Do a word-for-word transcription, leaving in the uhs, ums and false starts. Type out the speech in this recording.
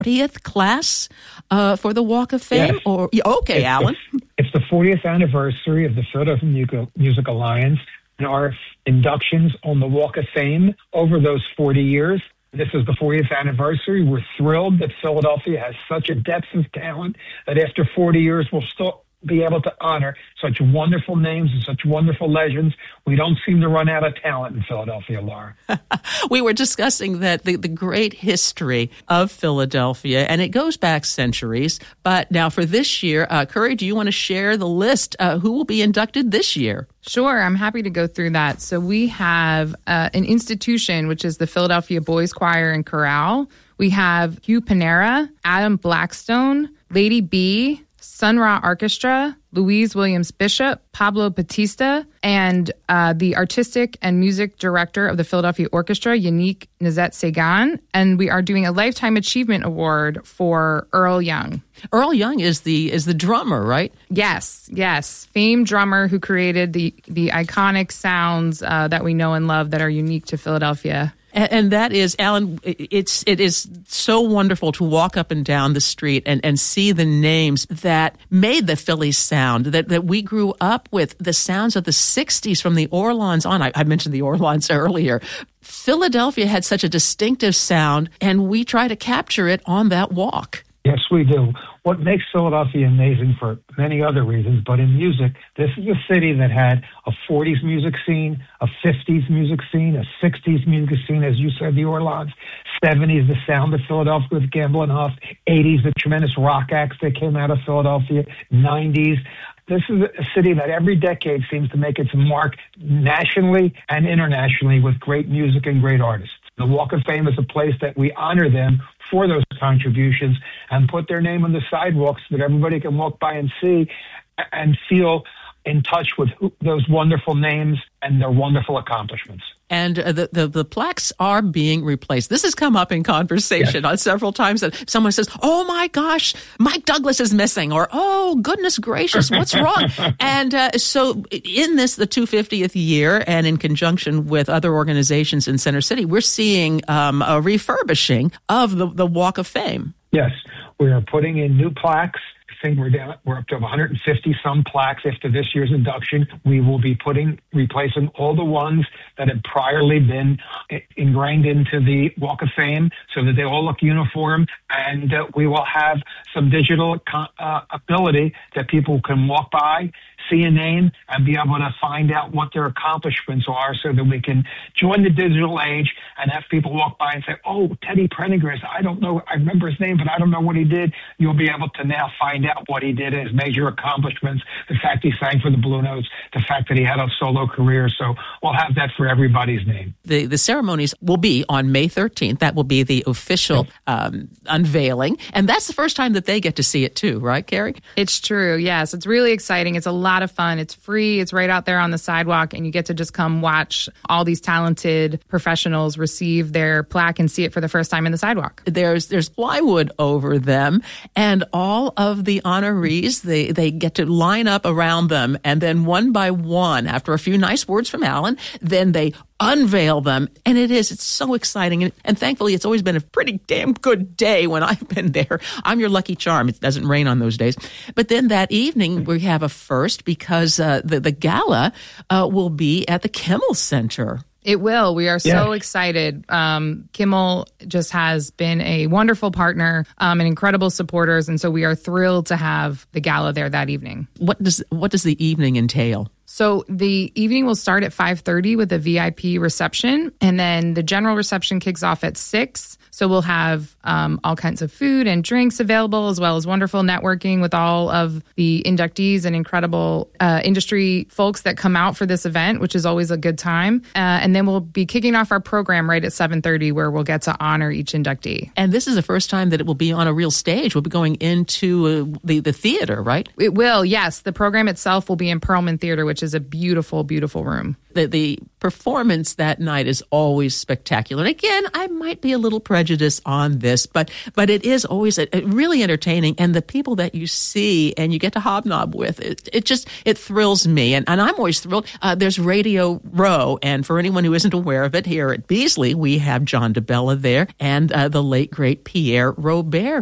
fortieth class uh, for the Walk of Fame? Yes. Or okay, it's, Alan. It's, it's the fortieth anniversary of the Philadelphia Music, Music Alliance and our inductions on the Walk of Fame over those forty years. This is the fortieth anniversary. We're thrilled that Philadelphia has such a depth of talent that after forty years, we'll still be able to honor such wonderful names and such wonderful legends. We don't seem to run out of talent in Philadelphia, Laura. We were discussing that the, the great history of Philadelphia, and it goes back centuries. But now for this year, uh, Curry, do you want to share the list? Uh, who will be inducted this year? Sure, I'm happy to go through that. So we have uh, an institution, which is the Philadelphia Boys Choir and Chorale. We have Hugh Panera, Adam Blackstone, Lady B, Sun Ra Orchestra, Louise Williams Bishop, Pablo Batista, and uh, the artistic and music director of the Philadelphia Orchestra, Yannick Nezet-Segan. And we are doing a Lifetime Achievement Award for Earl Young. Earl Young is the is the drummer, right? Yes, yes. Famed drummer who created the, the iconic sounds uh, that we know and love that are unique to Philadelphia. And, and that is, Alan, it's, it is so wonderful to walk up and down the street and, and see the names that made the Philly sound, that, that we grew up with, the sounds of the sixties from the Orlons on. I, I mentioned the Orlons earlier. Philadelphia had such a distinctive sound, and we try to capture it on that walk. Yes, we do. What makes Philadelphia amazing for many other reasons, but in music, this is a city that had a forties music scene, a fifties music scene, a sixties music scene, as you said, the Orlons, seventies, the sound of Philadelphia with Gamble and Huff, eighties, the tremendous rock acts that came out of Philadelphia, nineties. This is a city that every decade seems to make its mark nationally and internationally with great music and great artists. The Walk of Fame is a place that we honor them for those contributions and put their name on the sidewalks so that everybody can walk by and see and feel in touch with those wonderful names and their wonderful accomplishments. And uh, the, the the plaques are being replaced. This has come up in conversation yes. on several times that someone says, oh my gosh, Mike Douglas is missing, or oh goodness gracious, what's wrong? And uh, so in this, the two hundred fiftieth year, and in conjunction with other organizations in Center City, we're seeing um, a refurbishing of the, the Walk of Fame. Yes, we are putting in new plaques. I think we're down, we're up to one hundred fifty some plaques after this year's induction. We will be putting, replacing all the ones that had priorly been ingrained into the Walk of Fame so that they all look uniform. And uh, we will have some digital uh, ability that people can walk by, see a name, and be able to find out what their accomplishments are so that we can join the digital age and have people walk by and say, oh, Teddy Prendergast, I don't know, I remember his name, but I don't know what he did. You'll be able to now find out what he did, his major accomplishments, the fact he sang for the Blue Notes, the fact that he had a solo career. So we'll have that for everybody's name. The the ceremonies will be on May thirteenth. That will be the official um, unveiling. And that's the first time that they get to see it too, right, Carrie? It's true, yes. It's really exciting. It's a lot of fun. It's free. It's right out there on the sidewalk, and you get to just come watch all these talented professionals receive their plaque and see it for the first time in the sidewalk. There's there's plywood over them, and all of the honorees, they, they get to line up around them, and then one by one, after a few nice words from Alan, then they unveil them. And it is, it's so exciting. And, and thankfully, it's always been a pretty damn good day when I've been there. I'm your lucky charm. It doesn't rain on those days. But then that evening, we have a first because uh, the, the gala uh, will be at the Kimmel Center. It will. We are so yes. excited. Um, Kimmel just has been a wonderful partner um, and incredible supporters. And so we are thrilled to have the gala there that evening. What does what does the evening entail? So the evening will start at five thirty with a V I P reception, and then the general reception kicks off at six. So we'll have um, all kinds of food and drinks available, as well as wonderful networking with all of the inductees and incredible uh, industry folks that come out for this event, which is always a good time. Uh, and then we'll be kicking off our program right at seven thirty, where we'll get to honor each inductee. And this is the first time that it will be on a real stage. We'll be going into uh, the, the theater, right? It will, yes. The program itself will be in Perlman Theater, which is a beautiful, beautiful room. The, the performance that night is always spectacular. And again, I might be a little prejudiced prejudice on this, but but it is always a, a really entertaining, and the people that you see and you get to hobnob with, it, it just it thrills me, and, and I'm always thrilled. Uh, there's Radio Row, and for anyone who isn't aware of it, here at Beasley, we have John DeBella there and uh, the late great Pierre Robert,